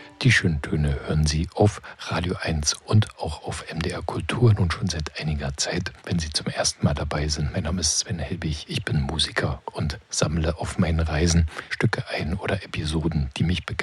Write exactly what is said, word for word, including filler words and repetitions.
Die schönen Töne hören Sie auf Radio eins und auch auf M D R Kultur nun schon seit einiger Zeit. Wenn Sie zum ersten Mal dabei sind, mein Name ist Sven Helbig, ich bin Musiker und sammle auf meinen Reisen Stücke ein oder Episoden, die mich begeistern.